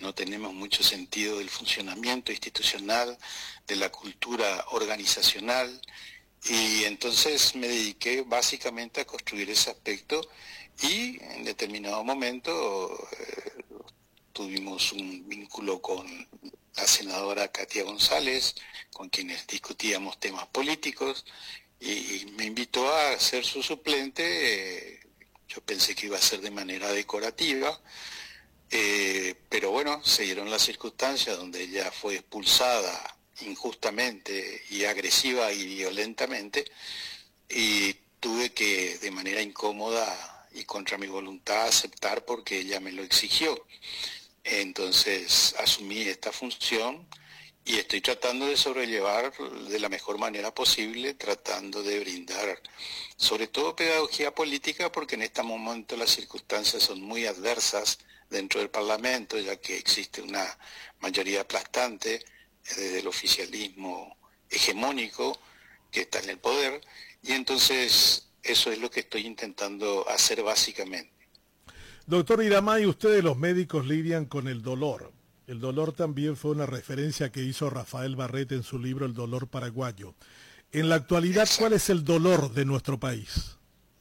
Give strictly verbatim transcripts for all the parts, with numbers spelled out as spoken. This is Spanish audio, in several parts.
no tenemos mucho sentido del funcionamiento institucional, de la cultura organizacional, y entonces me dediqué básicamente a construir ese aspecto y en determinado momento eh, tuvimos un vínculo con la senadora Katia González, con quienes discutíamos temas políticos, y me invitó a ser su suplente. eh, yo pensé que iba a ser de manera decorativa, eh, pero bueno, se dieron las circunstancias donde ella fue expulsada injustamente y agresiva y violentamente, y tuve que de manera incómoda y contra mi voluntad aceptar porque ella me lo exigió. Entonces asumí esta función y estoy tratando de sobrellevar de la mejor manera posible, tratando de brindar sobre todo pedagogía política, porque en este momento las circunstancias son muy adversas dentro del Parlamento, ya que existe una mayoría aplastante desde el oficialismo hegemónico que está en el poder, y entonces eso es lo que estoy intentando hacer básicamente. Doctor Iramay, ustedes los médicos lidian con el dolor. El dolor también fue una referencia que hizo Rafael Barrete en su libro El dolor paraguayo. En la actualidad, Exacto. ¿cuál es el dolor de nuestro país?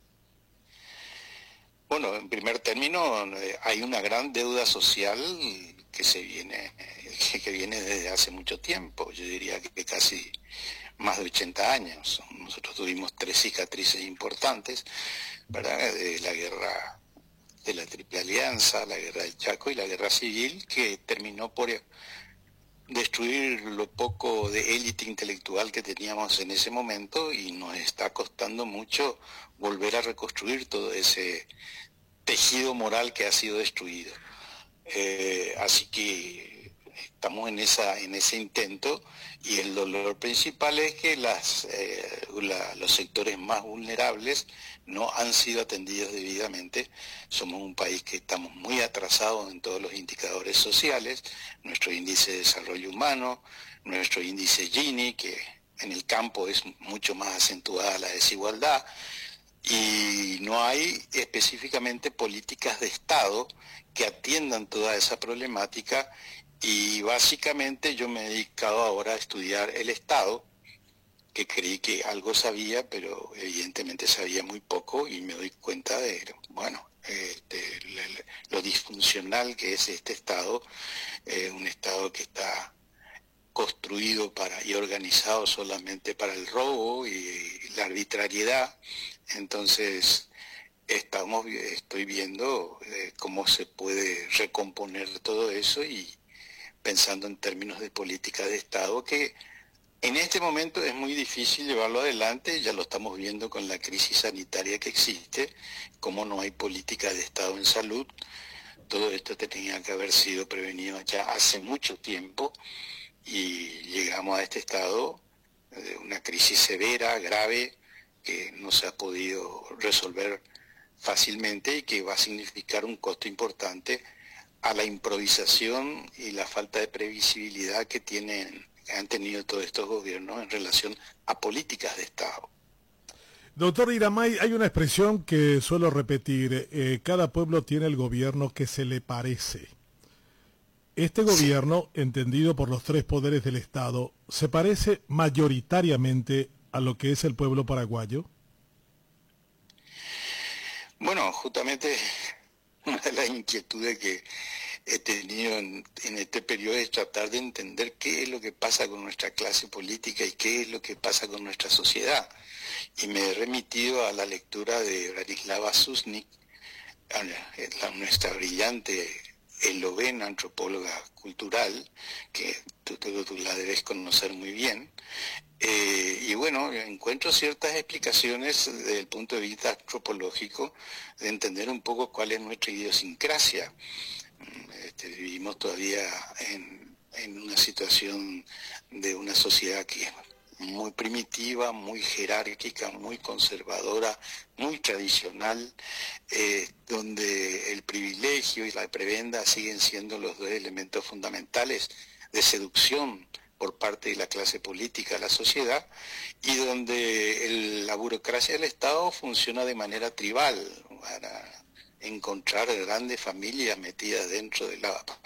Bueno, en primer término, eh, hay una gran deuda social que se viene, que, que viene desde hace mucho tiempo. Yo diría que casi más de ochenta años. Nosotros tuvimos tres cicatrices importantes, ¿verdad? De la guerra de la Triple Alianza, la guerra del Chaco y la guerra civil, que terminó por destruir lo poco de élite intelectual que teníamos en ese momento, y nos está costando mucho volver a reconstruir todo ese tejido moral que ha sido destruido. Eh, así que estamos en esa en ese intento, y el dolor principal es que las eh, la, los sectores más vulnerables no han sido atendidos debidamente. Somos un país que estamos muy atrasados en todos los indicadores sociales, nuestro índice de desarrollo humano, nuestro índice Gini, que en el campo es mucho más acentuada la desigualdad, y no hay específicamente políticas de Estado que atiendan toda esa problemática, y básicamente yo me he dedicado ahora a estudiar el Estado, que creí que algo sabía, pero evidentemente sabía muy poco, y me doy cuenta de, bueno, este, lo disfuncional que es este Estado, eh, un Estado que está construido para y organizado solamente para el robo y la arbitrariedad. Entonces estamos estoy viendo eh, cómo se puede recomponer todo eso, y pensando en términos de política de Estado, que en este momento es muy difícil llevarlo adelante. Ya lo estamos viendo con la crisis sanitaria que existe, como no hay política de Estado en salud. Todo esto tenía que haber sido prevenido ya hace mucho tiempo, y llegamos a este estado de una crisis severa, grave, que no se ha podido resolver fácilmente y que va a significar un costo importante a la improvisación y la falta de previsibilidad que tienen, que han tenido todos estos gobiernos en relación a políticas de Estado. Doctor Iramay, hay una expresión que suelo repetir, eh, cada pueblo tiene el gobierno que se le parece. Este gobierno, entendido por los tres poderes del Estado, ¿se parece mayoritariamente a lo que es el pueblo paraguayo? Bueno, justamente una de las inquietudes que he tenido en, en este periodo es tratar de entender qué es lo que pasa con nuestra clase política y qué es lo que pasa con nuestra sociedad. Y me he remitido a la lectura de Branislava Susnik, a la, a nuestra brillante eslovena antropóloga cultural, que tú, tú, tú la debes conocer muy bien. Eh, y bueno, encuentro ciertas explicaciones desde el punto de vista antropológico, de entender un poco cuál es nuestra idiosincrasia. Este, vivimos todavía en, en una situación de una sociedad que es muy primitiva, muy jerárquica, muy conservadora, muy tradicional, eh, donde el privilegio y la prebenda siguen siendo los dos elementos fundamentales de seducción por parte de la clase política a la sociedad, y donde el, la burocracia del Estado funciona de manera tribal para encontrar grandes familias metidas dentro de la